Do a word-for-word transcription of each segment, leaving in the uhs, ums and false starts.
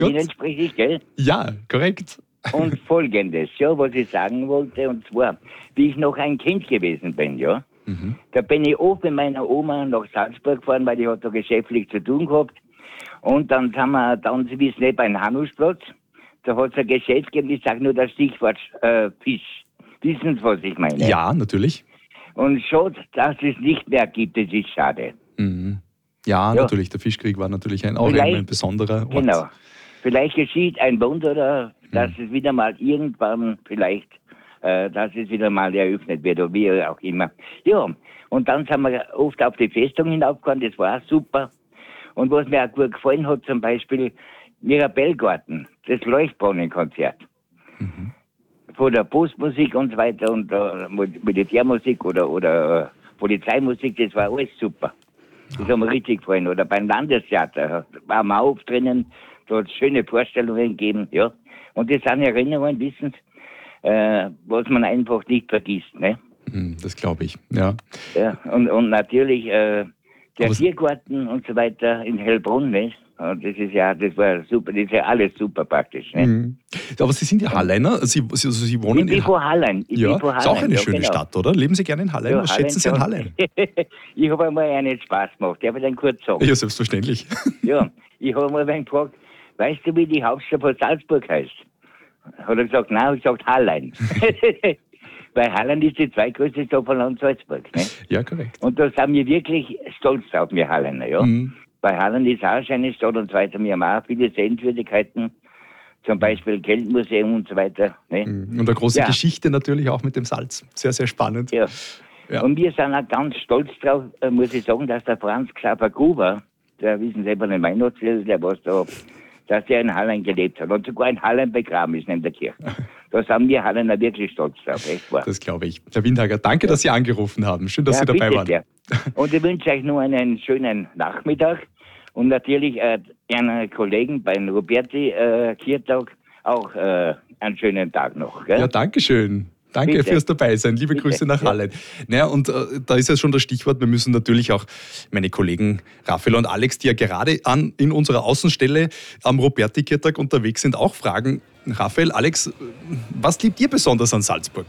Ihnen spreche ich, gell? Ja, korrekt. Und Folgendes, ja, was ich sagen wollte, und zwar, wie ich noch ein Kind gewesen bin, ja, mhm. da bin ich oft mit meiner Oma nach Salzburg gefahren, weil ich hatte da geschäftlich zu tun gehabt. Und dann sind wir, dann, Sie wissen nicht, beim Hanusplatz, da hat es ein Geschäft gegeben, ich sage nur das Stichwort äh, Fisch. Wissen Sie, was ich meine? Ja, natürlich. Und schade, dass es nicht mehr gibt, das ist schade. Mhm. Ja, ja, natürlich, der Fischkrieg war natürlich ein, auch ein besonderer Ort. Genau. Vielleicht geschieht ein Wunder, dass mhm. es wieder mal irgendwann vielleicht, äh, dass es wieder mal eröffnet wird oder wie auch immer. Ja, und dann sind wir oft auf die Festung hinaufgefahren, das war auch super. Und was mir auch gut gefallen hat, zum Beispiel Mirabellgarten, das Leuchtbrunnenkonzert. Mhm. Von der Postmusik und so weiter und uh, Militärmusik oder, oder uh, Polizeimusik, das war alles super. Das hat mir richtig gefallen. Oder beim Landestheater waren wir auch drinnen, da hat es schöne Vorstellungen gegeben, ja. Und das sind Erinnerungen, wissen Sie, äh, was man einfach nicht vergisst, ne? Das glaube ich, ja. Ja, und, und natürlich äh, der Aber Tiergarten und so weiter in Hellbrunn, ne? Und das ist ja, das war super, das ist ja alles super praktisch, ne? Mhm. Aber Sie sind ja Halleiner, Sie, Sie, also Sie wohnen ich bin in von Hallein. Ich ja, bin von Hallein. Ist auch eine ja, schöne genau. Stadt, oder? Leben Sie gerne in Hallein? Ja, Was Hallein schätzen Sie an Hallein? Ich habe einmal einen Spaß gemacht, darf ich dann kurz sagen? Ja, selbstverständlich. Ja, ich habe mal einen gefragt, weißt du, wie die Hauptstadt von Salzburg heißt? Hat er gesagt, nein, ich gesagt Hallein. Weil Hallein ist die zweitgrößte Stadt von Land Salzburg. Ne? Ja, korrekt. Und da sind wir wirklich stolz drauf, wir Halleiner, ja. Mhm. Weil Hallein ist auch eine Stadt und so weiter. Wir haben auch viele Sehenswürdigkeiten, zum Beispiel Geldmuseum und so weiter. Ne? Und eine große ja. Geschichte natürlich auch mit dem Salz. Sehr, sehr spannend. Ja. ja. Und wir sind auch ganz stolz drauf, muss ich sagen, dass der Franz Xaver Gruber, der wissen selber nicht Weihnachtslied, der was da, dass der in Hallein gelebt hat und sogar in Hallein begraben ist neben der Kirche. Da sind wir Halleiner wirklich stolz drauf, echt wahr. Das glaube ich. Herr Windhager, danke, dass Sie angerufen haben. Schön, dass ja, Sie dabei bitte, waren. Ja. Und ich wünsche euch nur einen schönen Nachmittag und natürlich äh, Ihren Kollegen beim Roberti äh, Kirtag auch äh, einen schönen Tag noch. Gell? Ja, danke schön. Danke Bitte. fürs Dabeisein. Liebe Bitte. Grüße nach Hallein. Ja. Naja, und äh, da ist ja schon das Stichwort, wir müssen natürlich auch meine Kollegen Raphael und Alex, die ja gerade an, in unserer Außenstelle am Roberti-Kirtag unterwegs sind, auch fragen. Raphael, Alex, was liebt ihr besonders an Salzburg?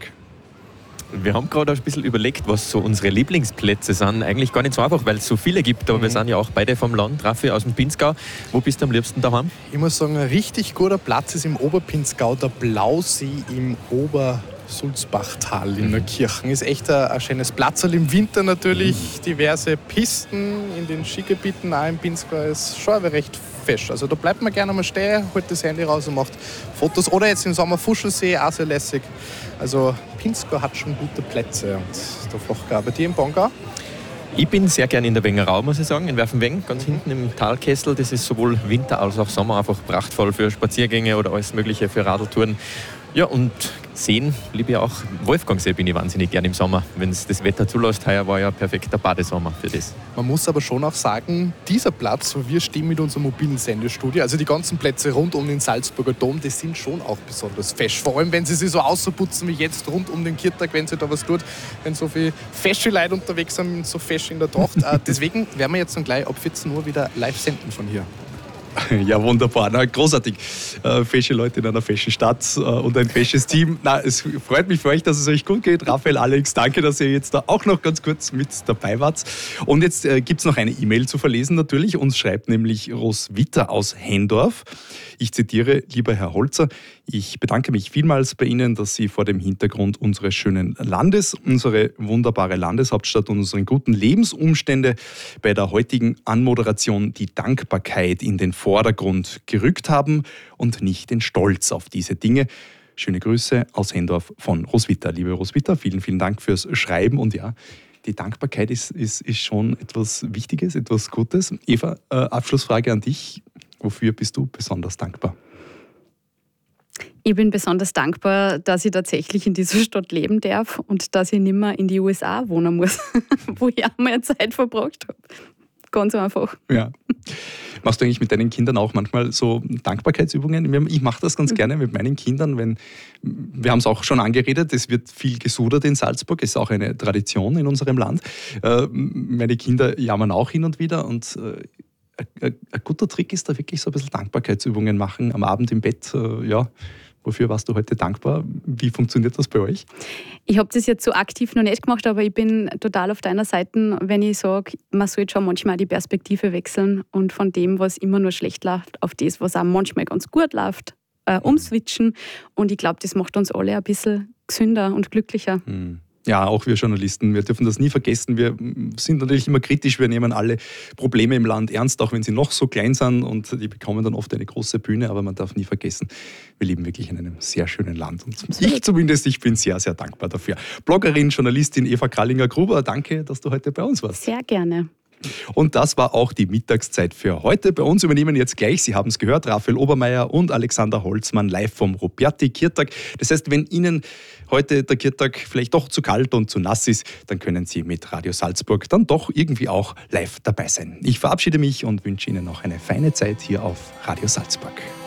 Wir haben gerade ein bisschen überlegt, was so unsere Lieblingsplätze sind. Eigentlich gar nicht so einfach, weil es so viele gibt, aber mhm. wir sind ja auch beide vom Land. Raffi aus dem Pinzgau. Wo bist du am liebsten daheim? Ich muss sagen, ein richtig guter Platz ist im Oberpinzgau, der Blausee im Obersulzbachtal in der Kirchen. Ist echt ein, ein schönes Platz. Im Winter natürlich mhm. diverse Pisten in den Skigebieten, auch im Pinzgau ist schon aber recht fesch. Also da bleibt man gerne mal stehen, holt das Handy raus und macht Fotos. Oder jetzt im Sommer Fuschelsee, auch sehr lässig. Also Pinzgau hat schon gute Plätze. Und der Flachgau, bei dir im Bongau? Ich bin sehr gerne in der Wengerau, muss ich sagen, in Werfenweng, ganz mhm. hinten im Talkessel. Das ist sowohl Winter als auch Sommer einfach prachtvoll für Spaziergänge oder alles Mögliche für Radeltouren. Ja, und Seen liebe ich auch. Wolfgangsee bin ich wahnsinnig gerne im Sommer. Wenn es das Wetter zulässt, heuer war ja ein perfekter Badesommer für das. Man muss aber schon auch sagen, dieser Platz, wo wir stehen mit unserem mobilen Sendestudio, also die ganzen Plätze rund um den Salzburger Dom, die sind schon auch besonders fesch. Vor allem, wenn sie sich so ausputzen wie jetzt rund um den Kirtag, wenn sie da was tut, wenn so viele fesche Leute unterwegs sind, so fesch in der Tracht. Deswegen werden wir jetzt dann gleich ab vierzehn Uhr wieder live senden von hier. Ja, wunderbar. Na, großartig. Äh, fesche Leute in einer feschen Stadt äh, und ein fesches Team. Na, es freut mich für euch, dass es euch gut geht. Raphael, Alex, danke, dass ihr jetzt da auch noch ganz kurz mit dabei wart. Und jetzt äh, gibt es noch eine E-Mail zu verlesen natürlich. Uns schreibt nämlich Roswitha aus Hendorf. Ich zitiere, lieber Herr Holzer, ich bedanke mich vielmals bei Ihnen, dass Sie vor dem Hintergrund unseres schönen Landes, unsere wunderbare Landeshauptstadt und unseren guten Lebensumstände bei der heutigen Anmoderation die Dankbarkeit in den Vordergrund gerückt haben und nicht den Stolz auf diese Dinge. Schöne Grüße aus Hendorf von Roswitha. Liebe Roswitha, vielen, vielen Dank fürs Schreiben. Und ja, die Dankbarkeit ist, ist, ist schon etwas Wichtiges, etwas Gutes. Eva, äh, Abschlussfrage an dich. Wofür bist du besonders dankbar? Ich bin besonders dankbar, dass ich tatsächlich in dieser Stadt leben darf und dass ich nicht mehr in die U S A wohnen muss, wo ich auch mal Zeit verbracht habe. Ganz einfach. Ja. Machst du eigentlich mit deinen Kindern auch manchmal so Dankbarkeitsübungen? Ich mache das ganz gerne mit meinen Kindern, wenn wir haben es auch schon angeredet, es wird viel gesudert in Salzburg, ist auch eine Tradition in unserem Land. Meine Kinder jammern auch hin und wieder und ein, ein guter Trick ist da wirklich so ein bisschen Dankbarkeitsübungen machen am Abend im Bett. Äh, ja, wofür warst du heute dankbar? Wie funktioniert das bei euch? Ich habe das jetzt so aktiv noch nicht gemacht, aber ich bin total auf deiner Seite, wenn ich sage, man sollte schon manchmal die Perspektive wechseln und von dem, was immer nur schlecht läuft, auf das, was auch manchmal ganz gut läuft, äh, umswitchen. Und ich glaube, das macht uns alle ein bisschen gesünder und glücklicher. Hm. Ja, auch wir Journalisten, wir dürfen das nie vergessen. Wir sind natürlich immer kritisch, wir nehmen alle Probleme im Land ernst, auch wenn sie noch so klein sind und die bekommen dann oft eine große Bühne, aber man darf nie vergessen, wir leben wirklich in einem sehr schönen Land und ich zumindest, ich bin sehr, sehr dankbar dafür. Bloggerin, Journalistin Eva Krallinger-Gruber, danke, dass du heute bei uns warst. Sehr gerne. Und das war auch die Mittagszeit für heute. Bei uns übernehmen jetzt gleich, Sie haben es gehört, Raphael Obermeier und Alexander Holzmann live vom Ruperti-Kirtag. Das heißt, wenn Ihnen heute der Kirtag vielleicht doch zu kalt und zu nass ist, dann können Sie mit Radio Salzburg dann doch irgendwie auch live dabei sein. Ich verabschiede mich und wünsche Ihnen noch eine feine Zeit hier auf Radio Salzburg.